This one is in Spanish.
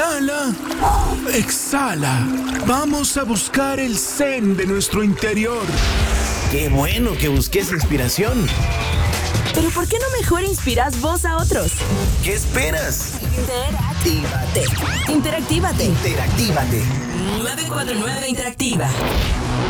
Inhala. Exhala. Vamos a buscar el zen de nuestro interior. ¡Qué bueno que busques inspiración! Pero ¿por qué no mejor inspiras vos a otros? ¿Qué esperas? Interactívate. 949 949 Interactiva.